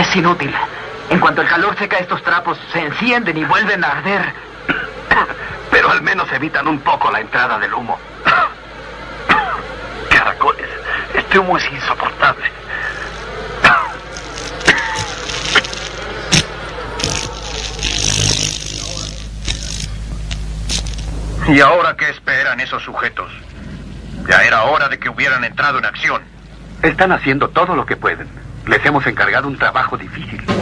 Es inútil. En cuanto el calor seca, estos trapos se encienden y vuelven a arder. Pero al menos evitan un poco la entrada del humo. Caracoles, este humo es insoportable. ¿Y ahora qué esperan esos sujetos? Ya era hora de que hubieran entrado en acción. Están haciendo todo lo que pueden. Les hemos encargado un trabajo difícil.